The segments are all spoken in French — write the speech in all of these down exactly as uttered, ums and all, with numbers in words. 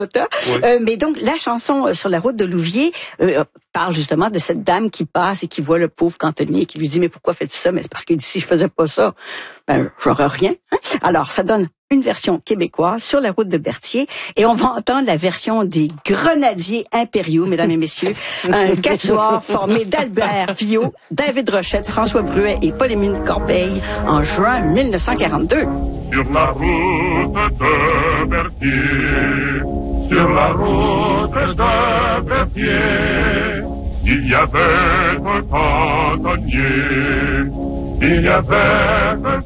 Oui. Euh, mais donc, la chanson euh, sur la route de Louviers euh, parle justement de cette dame qui passe et qui voit le pauvre cantonnier qui lui dit « Mais pourquoi fais-tu ça? » Mais c'est parce qu'il dit « Si je faisais pas ça, ben j'aurais rien. Hein? » Alors, ça donne une version québécoise sur la route de Berthier et on va entendre la version des Grenadiers impériaux, mesdames et messieurs. Un quatuor formé d'Albert Viau, David Rochette, François Bruet et Paul-Émile Corbeil en juin mille neuf cent quarante-deux. Sur la route de Berthier, sur la route de Berthier, il y avait un cantonnier, il y avait un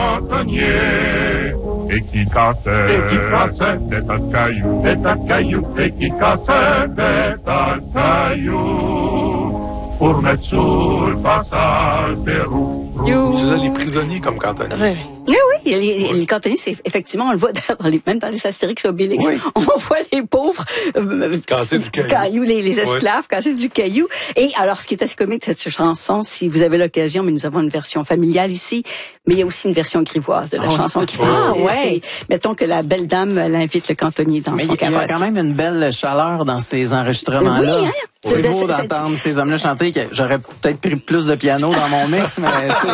cantonnier, et qui cassait, et qui cassait des tas de cailloux, des tas de cailloux, et qui cassait des tas de cailloux, pour mettre sous le passage des roues. Tu disais les prisonniers comme cantonniers. Oui, oui, les, les, les cantonniers, c'est effectivement, on le voit dans les, même dans les Astérix et Obélix, oui. On voit les pauvres euh, casser du, du caillou, caillou les, les esclaves oui. casser du caillou. Et alors, ce qui est assez comique de cette chanson, si vous avez l'occasion, mais nous avons une version familiale ici, mais il y a aussi une version grivoise de la oh, chanson qui passe. Ah, ouais. Mettons que la belle dame l'invite le cantonnier dans mais son carrosse. Il y a quand même une belle chaleur dans ces enregistrements-là. Oui, hein? C'est beau d'entendre ces hommes-là chanter. Que j'aurais peut-être pris plus de piano dans mon mix, mais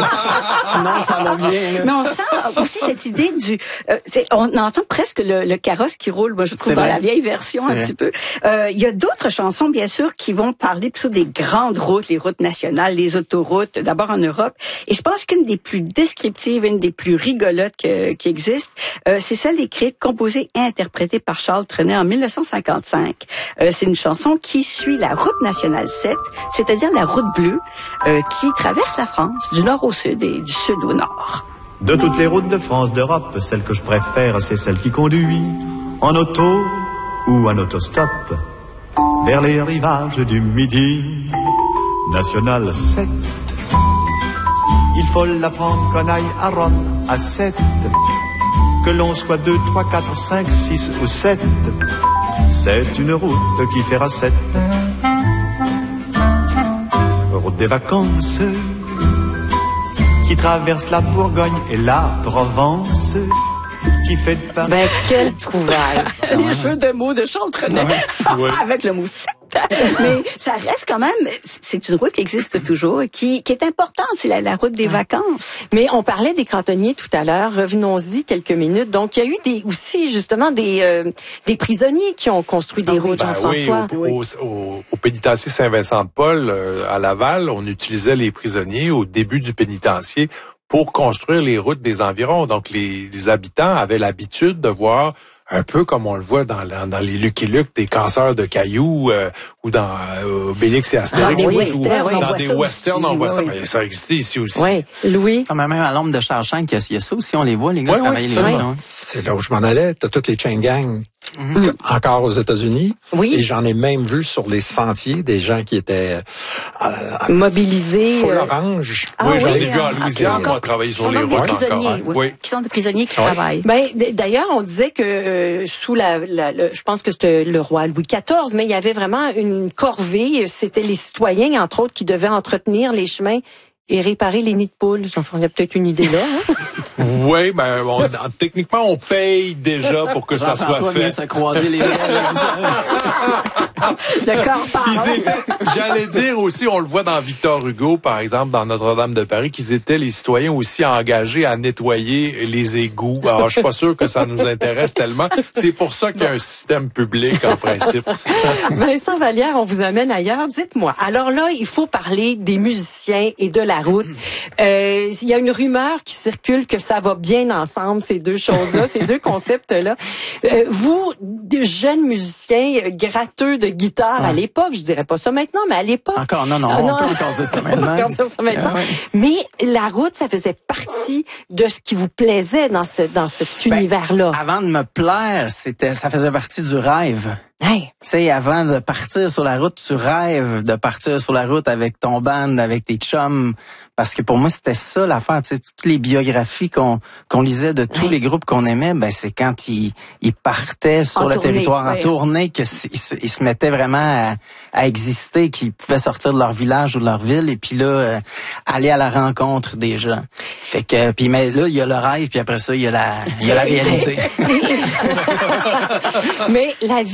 sinon ça va bien. Là. Mais on sent aussi cette idée du... Euh, on entend presque le, le carrosse qui roule, moi je trouve, dans la vieille version un vrai. petit peu. Euh, il y a d'autres chansons, bien sûr, qui vont parler plutôt des grandes routes, les routes nationales, les autoroutes, d'abord en Europe. Et je pense qu'une des plus descriptives, une des plus rigolotes que, qui existent, euh, c'est celle écrite, composée et interprétée par Charles Trenet en mille neuf cent cinquante-cinq. Euh, c'est une chanson qui suit la route nationale sept, c'est-à-dire la route bleue, euh, qui traverse la France du nord au sud et du sud au nord. De toutes les routes de France, d'Europe, celle que je préfère, c'est celle qui conduit en auto ou en autostop vers les rivages du Midi. Nationale sept. Il faut la prendre qu'on aille à Rome à sept. Que l'on soit deux, trois, quatre, cinq, six ou sept. C'est une route qui fera sept. Route des vacances qui traverse la Bourgogne et la Provence, qui fait de Paris. Ben, quel trouvaille! Les jeux de mots de Charles Trenet. Ouais. Avec le mot sept. Mais ça reste quand même, c'est une route qui existe toujours et qui, qui est importante, c'est la, la route des ouais. vacances. Mais on parlait des cantonniers tout à l'heure, revenons-y quelques minutes. Donc, il y a eu des, aussi, justement, des, euh, des prisonniers qui ont construit des ah, routes, ben Jean-François. Oui, au, au, au, au pénitencier Saint-Vincent-de-Paul, euh, à Laval, on utilisait les prisonniers au début du pénitencier pour construire les routes des environs. Donc, les, les habitants avaient l'habitude de voir, un peu comme on le voit dans, dans, dans les Lucky Luke, des casseurs de cailloux, euh, ou dans euh, Obélix et Astérix. Dans des ou, westerns, ou, on dans voit des ça westerns, aussi, on voit oui, ça. oui. Ben, ça existait ici aussi. Oui, Louis. Ah, même à l'ombre de Charchank, il y a ça aussi, on les voit, les gars oui, travailler oui, les routes. hein. C'est là où je m'en allais. T'as toutes les chain gangs. Mm-hmm. Encore aux États-Unis. Oui. Et j'en ai même vu sur les sentiers des gens qui étaient euh, mobilisés. Full euh... orange. Ah, oui, j'en ai oui, vu en Louisiane, moi, travailler sur les routes encore. Oui. Oui. Qui sont des prisonniers qui oui. travaillent. Ben, d'ailleurs, on disait que euh, sous la, la le, je pense que c'était le roi Louis quatorze, mais il y avait vraiment une corvée. C'était les citoyens, entre autres, qui devaient entretenir les chemins et réparer les nids de poules. On a peut-être une idée là. Hein? Oui, ben on, techniquement on paye déjà pour que ça soit fait. Vient de se croiser les Le corps parle. J'allais dire aussi, on le voit dans Victor Hugo, par exemple, dans Notre-Dame de Paris, qu'ils étaient les citoyens aussi engagés à nettoyer les égouts. Alors, je suis pas sûr que ça nous intéresse tellement. C'est pour ça qu'il y a un système public, en principe. Vincent Vallière, on vous amène ailleurs. Dites-moi, alors là, il faut parler des musiciens et de la route. Euh, il y a une rumeur qui circule que ça va bien ensemble, ces deux choses-là, ces deux concepts-là. Euh, vous, des jeunes musiciens gratteux de guitare ouais. à l'époque, je dirais pas ça maintenant, mais à l'époque... Encore, non, non, on non, peut encore dire ça maintenant. On peut encore dire ça maintenant. Ah, ouais. Mais la route, ça faisait partie de ce qui vous plaisait dans ce dans cet ben, univers-là. Avant de me plaire, c'était, ça faisait partie du rêve. Hey. Tu sais, avant de partir sur la route, tu rêves de partir sur la route avec ton band, avec tes chums. Parce que pour moi, c'était ça l'affaire. Tu sais, toutes les biographies qu'on qu'on lisait de tous les groupes qu'on aimait, ben c'est quand ils, ils partaient sur en le tournée, territoire ouais. en tournée que ils se, ils se mettaient vraiment à, à exister, qu'ils pouvaient sortir de leur village ou de leur ville et puis là euh, aller à la rencontre des gens. Fait que puis mais là il y a le rêve puis après ça il y a la il y a la réalité. Mais la vie